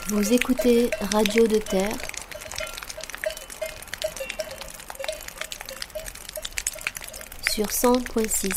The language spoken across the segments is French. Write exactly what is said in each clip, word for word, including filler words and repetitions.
Vous écoutez Radio de Terre, sur cent point six.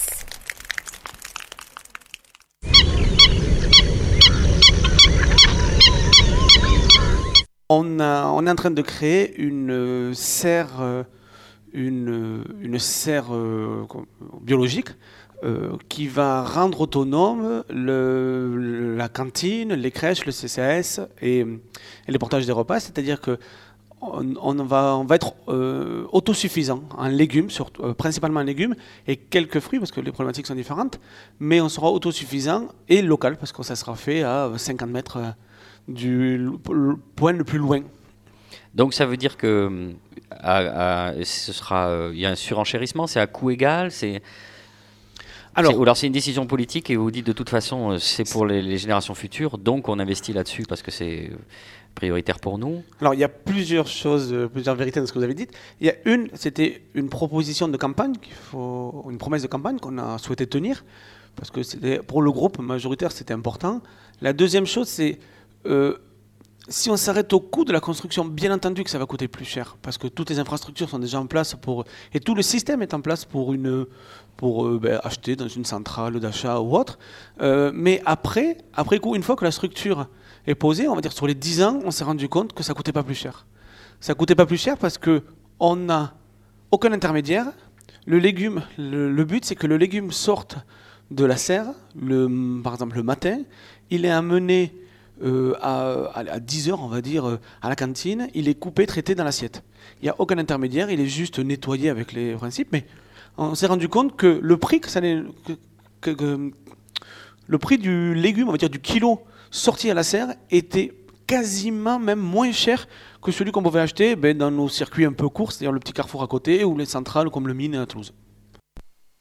On, a, on est en train de créer une serre, une, une serre euh, biologique euh, qui va rendre autonome le, la cantine, les crèches, le C C A S et, et les portages des repas. C'est-à-dire que on, on, va, on va être euh, autosuffisant en légumes, surtout, euh, principalement en légumes, et quelques fruits, parce que les problématiques sont différentes, mais on sera autosuffisant et local, parce que ça sera fait à cinquante mètres du point le plus loin. Donc ça veut dire que à, à, ce sera, il euh, y a un surenchérissement, c'est à coût égal, c'est alors, c'est, ou alors c'est une décision politique et vous dites de toute façon c'est pour les, les générations futures, donc on investit là-dessus parce que c'est prioritaire pour nous. Alors il y a plusieurs choses, plusieurs vérités dans ce que vous avez dit. Il y a une, c'était une proposition de campagne, qu'il faut, une promesse de campagne qu'on a souhaité tenir parce que c'était, pour le groupe majoritaire c'était important. La deuxième chose c'est Euh, si on s'arrête au coût de la construction, bien entendu que ça va coûter plus cher, parce que toutes les infrastructures sont déjà en place pour, et tout le système est en place pour, une, pour euh, ben, acheter dans une centrale d'achat ou autre. Euh, mais après, après coup, une fois que la structure est posée, on va dire sur les dix ans, on s'est rendu compte que ça coûtait pas plus cher. Ça coûtait pas plus cher parce qu'on n'a aucun intermédiaire. Le légume, le, le but c'est que le légume sorte de la serre, le, par exemple le matin, il est amené Euh, à, à dix heures, on va dire, euh, à la cantine, il est coupé, traité dans l'assiette. Il n'y a aucun intermédiaire, il est juste nettoyé avec les principes, mais on s'est rendu compte que le prix, que ça que, que, que, le prix du légume, on va dire du kilo sorti à la serre, était quasiment même moins cher que celui qu'on pouvait acheter ben, dans nos circuits un peu courts, c'est-à-dire le petit carrefour à côté ou les centrales comme le Mine à Toulouse.